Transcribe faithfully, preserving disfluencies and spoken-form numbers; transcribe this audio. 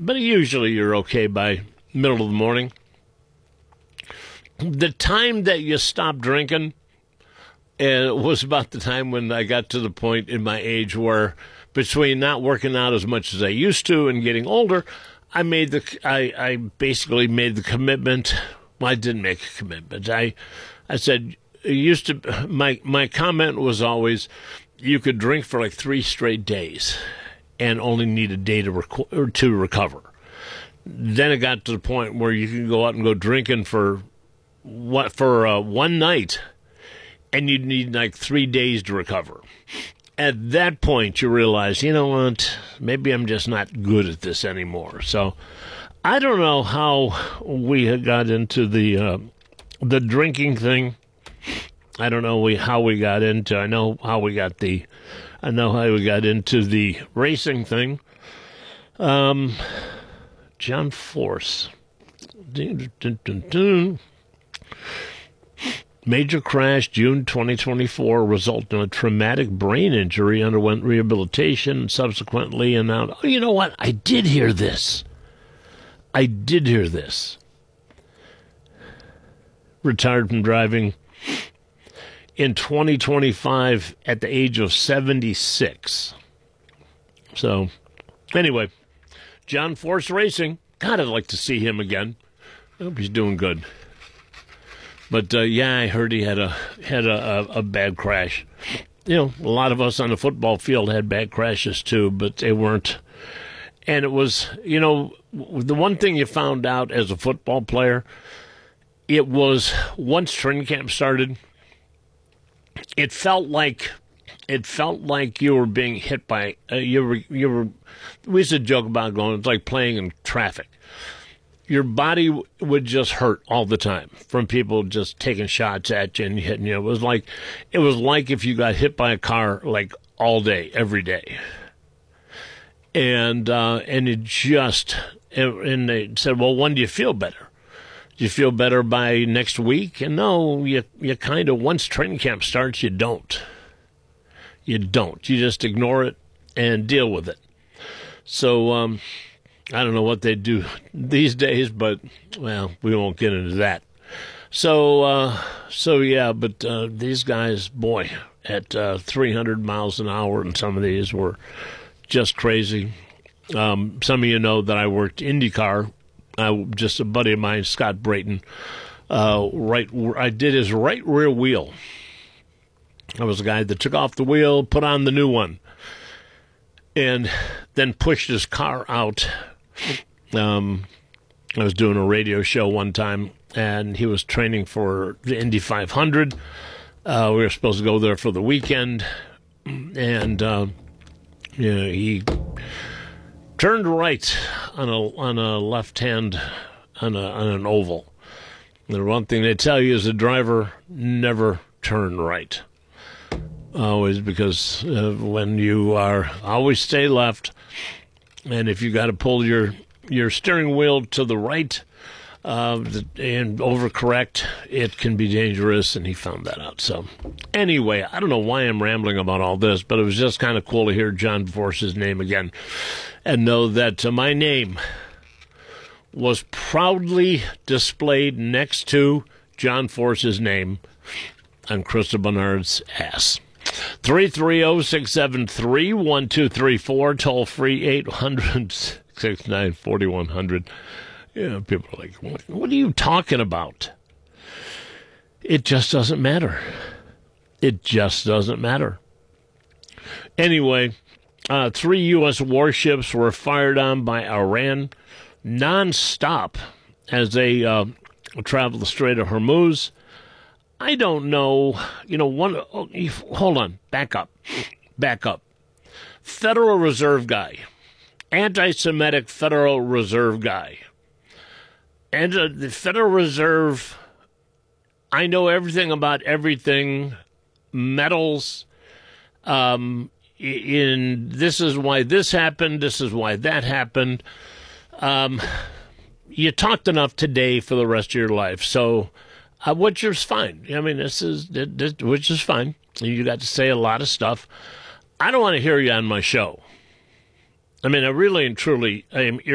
but usually you're okay by middle of the morning. The time that you stop drinking uh, was about the time when I got to the point in my age where, between not working out as much as I used to and getting older, I made the I, I basically made the commitment. Well, I didn't make a commitment. I I said it used to. My my comment was always, you could drink for like three straight days, and only need a day to rec- or to recover. Then it got to the point where you can go out and go drinking for what for uh, one night, and you need like three days to recover. At that point, you realize, you know what, maybe I'm just not good at this anymore. So I don't know how we got into the uh, the drinking thing. I don't know we how we got into. I know how we got the. I know how we got into the racing thing. Um, John Force. Dun, dun, dun, dun. Major crash, June twenty twenty-four, resulted in a traumatic brain injury, underwent rehabilitation, and subsequently announced, oh, you know what? I did hear this. I did hear this. Retired from driving in twenty twenty-five at the age of seventy-six. So, anyway, John Force Racing. God, I'd like to see him again. I hope he's doing good. But, uh, yeah, I heard he had a had a, a, a bad crash. You know, a lot of us on the football field had bad crashes, too, but they weren't. And it was, you know, the one thing you found out as a football player, it was once training camp started, it felt like it felt like you were being hit by, uh, you were, you were, we used to joke about going, it's like playing in traffic. Your body would just hurt all the time from people just taking shots at you and hitting you. It was like, it was like if you got hit by a car like all day, every day. And uh, and it just, and they said, well, when do you feel better? Do you feel better by next week? And no, you you kind of, once training camp starts, you don't. You don't. You just ignore it and deal with it. So, um, I don't know what they do these days, but, well, we won't get into that. So, uh, so yeah, but uh, these guys, boy, at uh, three hundred miles an hour, and some of these were just crazy. Um, some of you know that I worked IndyCar. I, just a buddy of mine, Scott Brayton, uh, right, I did his right rear wheel. I was the guy that took off the wheel, put on the new one, and then pushed his car out. Um, I was doing a radio show one time, and he was training for the Indy five hundred. Uh, we were supposed to go there for the weekend, and uh, you know, he turned right on a on a left hand on a on an oval. And the one thing they tell you as a driver, never turn right. Always, because uh, when you are, always stay left. And if you got to pull your, your steering wheel to the right uh, and overcorrect, it can be dangerous, and he found that out. So anyway, I don't know why I'm rambling about all this, but it was just kind of cool to hear John Force's name again and know that uh, my name was proudly displayed next to John Force's name on Krista Bernard's ass. three three zero, six seven three, one two three four, toll free eight hundred, six nine four one zero zero. Yeah, people are like, what, what are you talking about? It just doesn't matter. It just doesn't matter. Anyway, uh, three U S warships were fired on by Iran nonstop as they uh, traveled the Strait of Hormuz. I don't know, you know, one, oh, hold on, back up, back up. Federal Reserve guy, anti-Semitic Federal Reserve guy. And uh, the Federal Reserve, I know everything about everything, metals, um, in this is why this happened, this is why that happened. Um, you talked enough today for the rest of your life, so... Uh, which is fine. I mean, this is this, which is fine. You got to say a lot of stuff. I don't want to hear you on my show. I mean, I really and truly I am